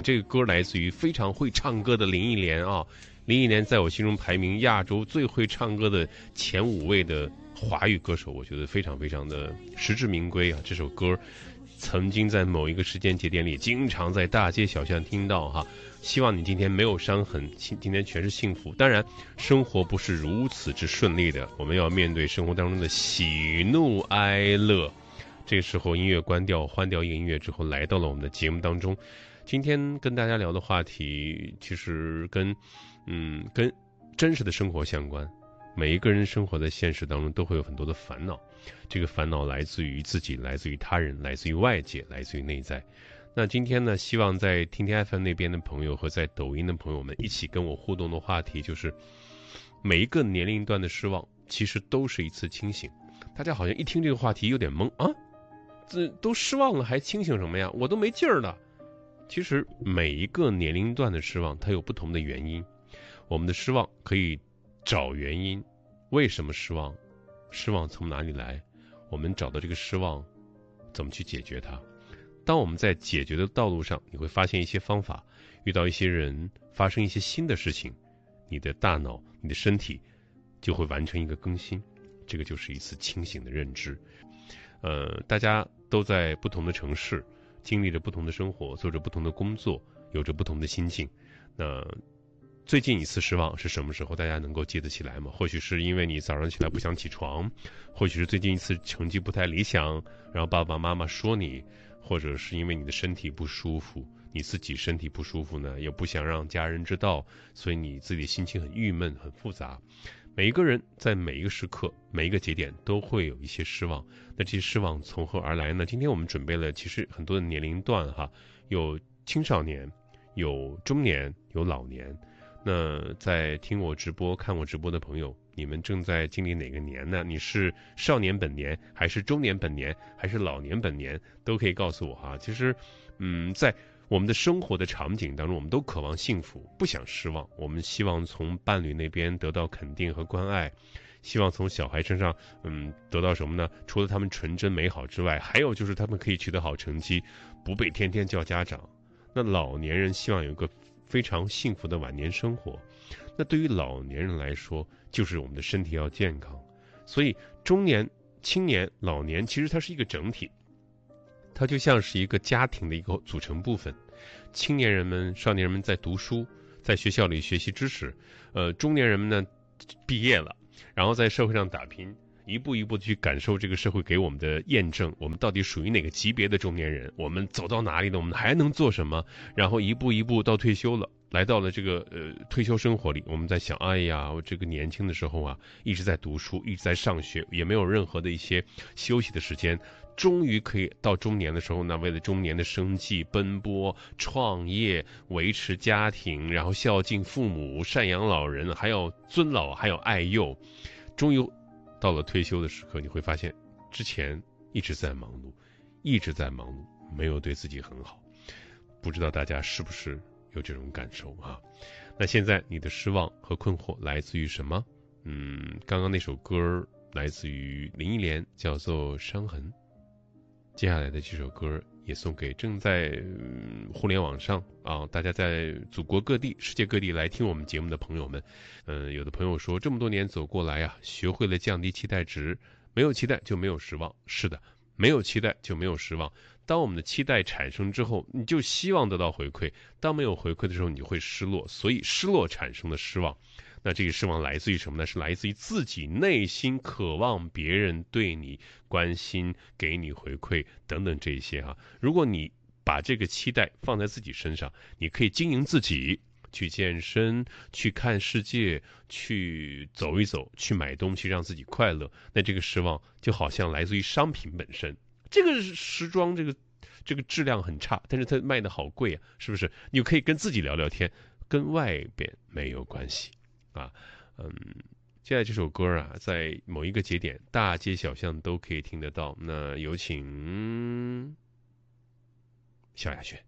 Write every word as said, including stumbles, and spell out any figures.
这个歌来自于非常会唱歌的林忆莲啊，林忆莲在我心中排名亚洲最会唱歌的前五位的华语歌手，我觉得非常非常的实至名归啊。这首歌曾经在某一个时间节点里经常在大街小巷听到哈。希望你今天没有伤痕，今天全是幸福。当然生活不是如此之顺利的，我们要面对生活当中的喜怒哀乐。这个时候音乐关掉，换掉音乐之后，来到了我们的节目当中。今天跟大家聊的话题其实跟嗯跟真实的生活相关。每一个人生活在现实当中都会有很多的烦恼，这个烦恼来自于自己，来自于他人，来自于外界，来自于内在。那今天呢，希望在听听 F M 那边的朋友和在抖音的朋友们一起跟我互动的话题就是，每一个年龄段的失望其实都是一次清醒。大家好像一听这个话题有点懵啊，这都失望了还清醒什么呀？我都没劲儿了。其实每一个年龄段的失望它有不同的原因，我们的失望可以找原因，为什么失望？失望从哪里来？我们找到这个失望，怎么去解决它？当我们在解决的道路上，你会发现一些方法，遇到一些人，发生一些新的事情，你的大脑、你的身体就会完成一个更新，这个就是一次清醒的认知。呃，大家都在不同的城市，经历着不同的生活，做着不同的工作，有着不同的心境。那最近一次失望是什么时候？大家能够记得起来吗？或许是因为你早上起来不想起床，或许是最近一次成绩不太理想，然后爸爸妈妈说你，或者是因为你的身体不舒服，你自己身体不舒服呢，也不想让家人知道，所以你自己心情很郁闷，很复杂。每一个人在每一个时刻、每一个节点都会有一些失望。那这些失望从何而来呢？今天我们准备了其实很多的年龄段哈，有青少年，有中年，有老年。那在听我直播、看我直播的朋友，你们正在经历哪个年呢？你是少年本年，还是中年本年，还是老年本年？都可以告诉我哈。其实，嗯，在我们的生活的场景当中，我们都渴望幸福，不想失望。我们希望从伴侣那边得到肯定和关爱，希望从小孩身上，嗯，得到什么呢？除了他们纯真美好之外，还有就是他们可以取得好成绩，不被天天叫家长。那老年人希望有一个非常幸福的晚年生活。那对于老年人来说，就是我们的身体要健康。所以中年、青年、老年其实它是一个整体，它就像是一个家庭的一个组成部分。青年人们、少年人们在读书，在学校里学习知识，呃，中年人们呢毕业了，然后在社会上打拼，一步一步的去感受这个社会给我们的验证，我们到底属于哪个级别的中年人，我们走到哪里了，我们还能做什么，然后一步一步到退休了，来到了这个呃退休生活里，我们在想，哎呀，我这个年轻的时候啊，一直在读书，一直在上学，也没有任何的一些休息的时间，终于可以到中年的时候呢，为了中年的生计奔波、创业、维持家庭，然后孝敬父母、赡养老人，还有尊老，还有爱幼，终于到了退休的时刻，你会发现之前一直在忙碌，一直在忙碌，没有对自己很好。不知道大家是不是有这种感受啊？那现在你的失望和困惑来自于什么？嗯，刚刚那首歌来自于林忆莲，叫做《伤痕》。接下来的这首歌也送给正在、嗯、互联网上啊，大家在祖国各地、世界各地来听我们节目的朋友们。嗯，有的朋友说，这么多年走过来啊，学会了降低期待值，没有期待就没有失望。是的，没有期待就没有失望。当我们的期待产生之后，你就希望得到回馈，当没有回馈的时候，你就会失落，所以失落产生的失望。那这个失望来自于什么呢？是来自于自己内心渴望别人对你关心、给你回馈等等这些哈。如果你把这个期待放在自己身上，你可以经营自己，去健身，去看世界，去走一走，去买东西，让自己快乐。那这个失望就好像来自于商品本身，这个时装这个这个质量很差，但是它卖的好贵啊，是不是？你就可以跟自己聊聊天，跟外边没有关系。啊，嗯，接下来这首歌啊，在某一个节点，大街小巷都可以听得到。那有请萧亚轩。